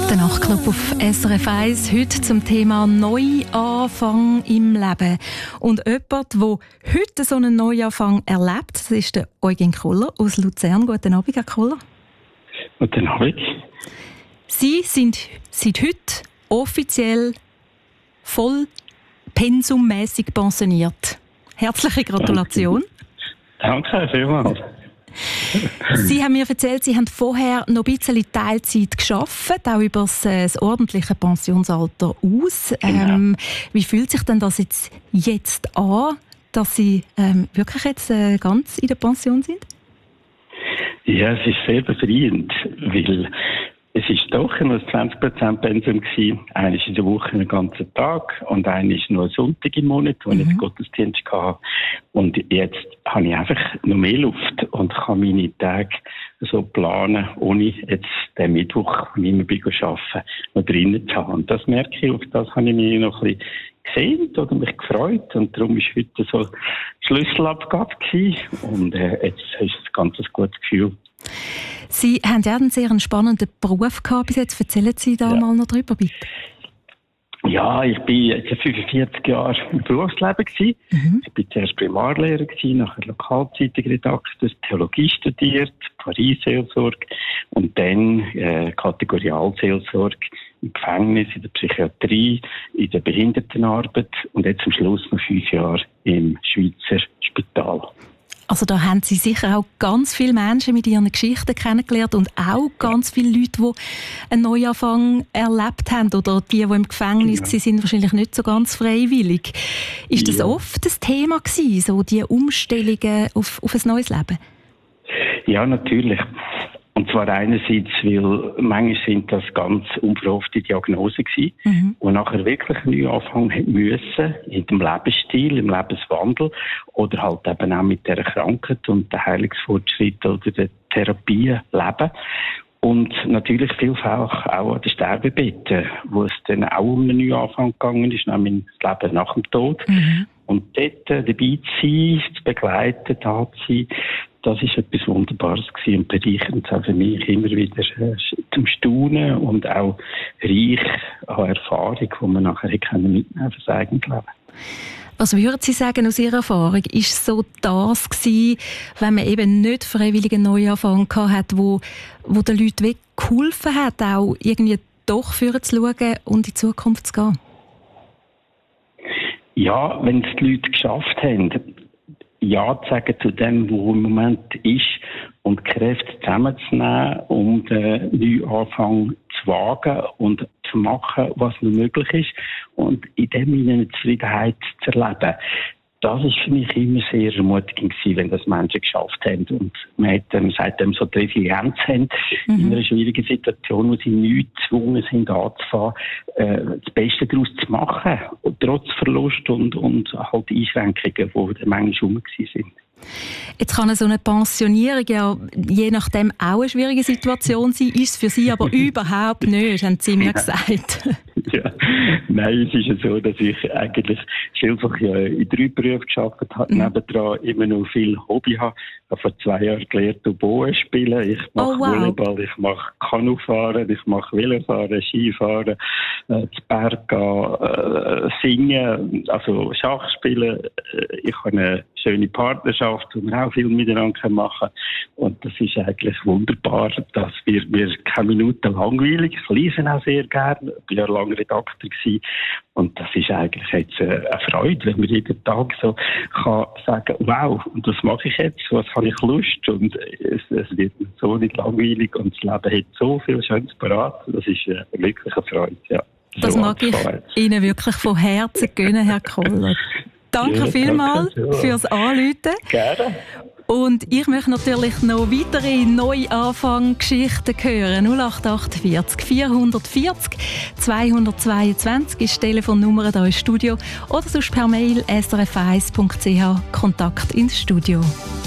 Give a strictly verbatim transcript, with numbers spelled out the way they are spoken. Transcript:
Der Nachtclub auf S R F eins, heute zum Thema Neuanfang im Leben. Und jemand, der heute so einen Neuanfang erlebt, das ist der Eugen Koller aus Luzern. Guten Abend, Herr Koller. Guten Abend. Sie sind seit heute offiziell voll pensummässig pensioniert. Herzliche Gratulation. Danke vielmals. Sie haben mir erzählt, Sie haben vorher noch ein bisschen Teilzeit gearbeitet, auch über das, äh, das ordentliche Pensionsalter aus. Ähm, wie fühlt sich denn das jetzt, jetzt an, dass Sie ähm, wirklich jetzt äh, ganz in der Pension sind? Ja, es ist sehr befreiend, weil es ist doch nur ein zwanzig Prozent Pensum gewesen. Einer ist in der Woche einen ganzen Tag und einer ist nur ein Sonntag im Monat, wo mhm. ich den Gottesdienst hatte. Und jetzt habe ich einfach noch mehr Luft und kann meine Tage so planen, ohne jetzt den Mittwoch, wenn ich immer bin, arbeiten, noch drinnen zu haben. Und das merke ich, auf das habe ich mich noch ein bisschen gesehen oder mich gefreut. Und darum war heute so Schlüsselabgabe gewesen. Und äh, jetzt ist es ein ganz gutes Gefühl. Sie haben ja einen sehr spannenden Beruf gehabt bis jetzt. Erzählen Sie da ja. mal noch drüber, bitte. Ja, ich bin jetzt fünfundvierzig Jahre im Berufsleben gewesen. Mhm. Ich bin zuerst Primarlehrer gewesen, nachher Lokalzeitungsredakteur, Theologie studiert, Paris-Seelsorge und dann äh, Kategorialseelsorge im Gefängnis, in der Psychiatrie, in der Behindertenarbeit und jetzt am Schluss noch fünf Jahre im Schweizer Spital. Also da haben Sie sicher auch ganz viele Menschen mit ihren Geschichten kennengelernt und auch ganz viele Leute, die einen Neuanfang erlebt haben oder die, die im Gefängnis ja. waren, sind wahrscheinlich nicht so ganz freiwillig. Ist das ja. oft das Thema gewesen, so die Umstellungen auf, auf ein neues Leben? Ja, natürlich. Und zwar einerseits, weil manchmal sind das ganz unverhoffte Diagnosen gewesen, mhm. und nachher wirklich einen Neuanfang müssen, in dem Lebensstil, im Lebenswandel oder halt eben auch mit der Krankheit und der Heilungsfortschritt oder der Therapie leben. Und natürlich vielfach auch an den Sterbebetten, wo es dann auch um einen Neuanfang gegangen ist, nämlich das Leben nach dem Tod. Mhm. Und dort äh, dabei zu sein, zu begleiten, da zu sein, das ist etwas Wunderbares gewesen und bereichernd auch für mich immer wieder äh, zum Staunen und auch reich an Erfahrung, die man nachher mitnehmen kann für das eigene Leben. Was würden Sie sagen aus Ihrer Erfahrung? Ist so das gewesen, wenn man eben nicht freiwillig einen Neuanfang hatte, wo, wo den Leuten wirklich geholfen hat, auch irgendwie doch führen zu schauen und in die Zukunft zu gehen? Ja, wenn es die Leute geschafft haben, Ja zu sagen zu dem, wo im Moment ist und Kräfte zusammenzunehmen, um den Neuanfang zu wagen und zu machen, was nur möglich ist und in dem eine Zufriedenheit zu erleben. Das ist für mich immer sehr ermutigend gewesen, wenn das Menschen geschafft haben. Und man hat ähm, seitdem so die Resilienz haben, mhm. in einer schwierigen Situation, wo sie nicht gezwungen sind, anzufangen, äh, das Beste daraus zu machen, trotz Verlust und, und halt Einschränkungen, die manchmal rum sind. Jetzt kann so eine Pensionierung ja je nachdem auch eine schwierige Situation sein, ist es für Sie aber überhaupt nicht, haben Sie mir gesagt. Ja, nein, es ist ja so, dass ich eigentlich vielfach ja in drei Berufen gearbeitet habe, mhm. nebendran immer noch viel Hobby habe. Ich habe vor zwei Jahren gelernt, Oboe spielen. Ich mache oh, wow. Volleyball, ich mache Kanufahren, ich mache Velofahren, Skifahren, äh, zu Berg gehen, äh, singen, also Schach spielen. Ich habe eine schöne Partnerschaft, wo wir auch viel miteinander machen können. Und das ist eigentlich wunderbar. Das wird mir keine Minute langweilig. Ich lese auch sehr gerne. Ich war ja lange Redakteur gewesen. Und das ist eigentlich jetzt eine Freude, wenn man jeden Tag so kann sagen, wow, und das mache ich jetzt, was habe ich Lust, und es, es wird so nicht langweilig und das Leben hat so viel Schönes parat. Das ist wirklich eine Freude, ja. Das so mag ich Ihnen wirklich von Herzen gönnen, Herr Koller. Danke ja, vielmals danke, fürs Anrufen. Gerne. Und ich möchte natürlich noch weitere Neuanfang-Geschichten hören. null acht acht vier vier vierzig zweihundertzweiundzwanzig ist die Telefonnummer hier im Studio oder sonst per Mail s r f eins punkt c h Kontakt ins Studio.